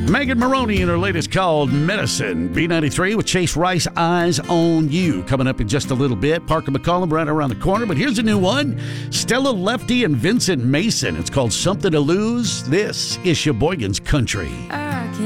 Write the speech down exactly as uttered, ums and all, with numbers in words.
Megan Maroney in her latest called Medicine. B ninety-three with Chase Rice, Eyes on You. Coming up in just a little bit. Parker McCollum right around the corner. But here's a new one. Stella Lefty and Vincent Mason. It's called Something to Lose. This is Sheboygan's Country.